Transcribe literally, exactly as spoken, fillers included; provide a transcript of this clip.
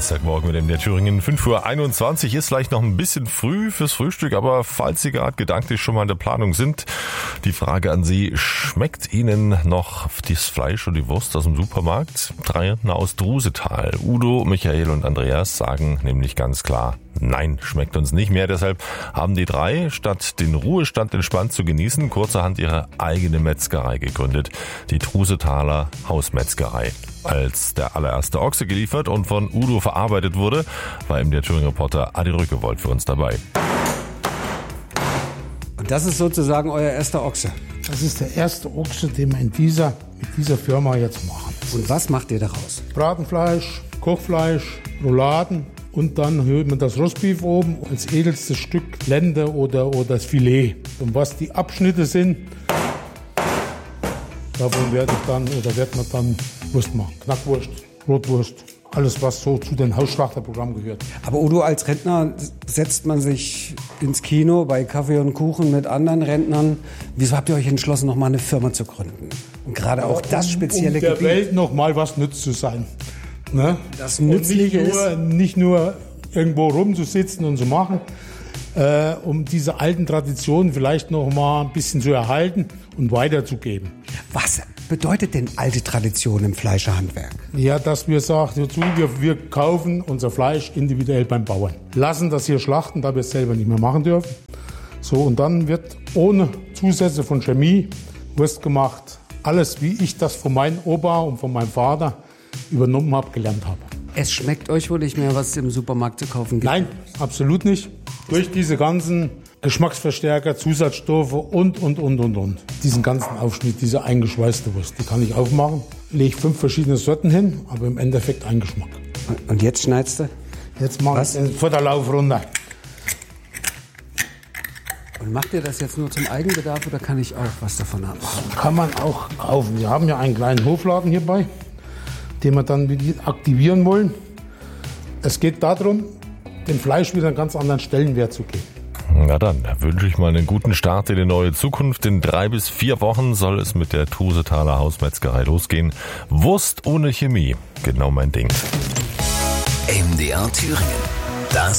Dienstagmorgen mit dem der Thüringen. fünf Uhr einundzwanzig ist vielleicht noch ein bisschen früh fürs Frühstück, aber falls Sie gerade gedanklich schon mal in der Planung sind, die Frage an Sie, schmeckt Ihnen noch das Fleisch und die Wurst aus dem Supermarkt? Drei aus Drusetal, Udo, Michael und Andreas sagen nämlich ganz klar, nein, schmeckt uns nicht mehr. Deshalb haben die drei, statt den Ruhestand entspannt zu genießen, kurzerhand ihre eigene Metzgerei gegründet. Die Drusetaler Hausmetzgerei. Als der allererste Ochse geliefert und von Udo verarbeitet wurde, war eben der Thüringen-Reporter Adi Rückewold für uns dabei. Und das ist sozusagen euer erster Ochse? Das ist der erste Ochse, den wir in dieser, mit dieser Firma jetzt machen. Und was macht ihr daraus? Bratenfleisch, Kochfleisch, Rouladen und dann hört man das Rostbeef oben als edelstes Stück Lende oder, oder das Filet. Und was die Abschnitte sind, davon werde ich dann, oder wird man dann Wurst machen. Knackwurst, Rotwurst, alles was so zu den Hausschlachterprogrammen gehört. Aber Udo, als Rentner setzt man sich ins Kino bei Kaffee und Kuchen mit anderen Rentnern. Wieso habt ihr euch entschlossen, noch mal eine Firma zu gründen? Und gerade auch das spezielle um der Gebiet. Welt noch mal was nütz zu sein. Ne? Das Nützliche nicht nur, ist, nicht nur irgendwo rumzusitzen und zu machen, äh, um diese alten Traditionen vielleicht noch mal ein bisschen zu erhalten und weiterzugeben. was bedeutet denn alte Tradition im Fleischerhandwerk? Ja, dass wir sagen, wir, wir kaufen unser Fleisch individuell beim Bauern. Lassen das hier schlachten, da wir es selber nicht mehr machen dürfen. So, und dann wird ohne Zusätze von Chemie Wurst gemacht. Alles, wie ich das von meinem Opa und von meinem Vater übernommen habe, gelernt habe. Es schmeckt euch wohl nicht mehr, was es im Supermarkt zu kaufen gibt? Nein, absolut nicht. Durch diese ganzen Geschmacksverstärker, Zusatzstoffe und, und, und, und, und. Diesen ganzen Aufschnitt, diese eingeschweißte Wurst, die kann ich aufmachen. Lege fünf verschiedene Sorten hin, aber im Endeffekt ein Geschmack. Und jetzt schneidest du? Jetzt mache ich den Futterlauf runter. Und macht ihr das jetzt nur zum Eigenbedarf oder kann ich auch was davon haben? Kann man auch kaufen. Wir haben ja einen kleinen Hofladen hierbei, den wir dann wieder aktivieren wollen. Es geht darum, dem Fleisch wieder einen ganz anderen Stellenwert zu geben. Na dann, wünsche ich mal einen guten Start in die neue Zukunft. In drei bis vier Wochen soll es mit der Drusetaler Hausmetzgerei losgehen. Wurst ohne Chemie, genau mein Ding. M D R Thüringen. Das